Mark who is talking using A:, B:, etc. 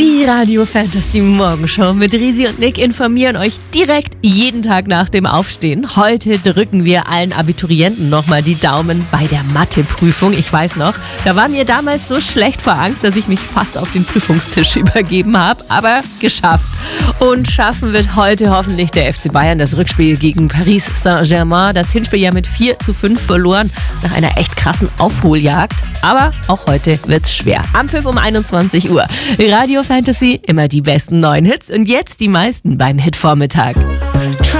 A: Die Radio Fantasy Morgenshow mit Risi und Nick informieren euch direkt jeden Tag nach dem Aufstehen. Heute drücken wir allen Abiturienten nochmal die Daumen bei der Matheprüfung. Ich weiß noch, da war mir damals so schlecht vor Angst, dass ich mich fast auf den Prüfungstisch übergeben habe. Aber geschafft. Und schaffen wird heute hoffentlich der FC Bayern das Rückspiel gegen Paris Saint-Germain. Das Hinspiel ja mit 4:5 verloren nach einer echt krassen Aufholjagd. Aber auch heute wird's schwer. Am Pfiff um 21 Uhr. Radio Fantasy, immer die besten neuen Hits und jetzt die meisten beim Hitvormittag.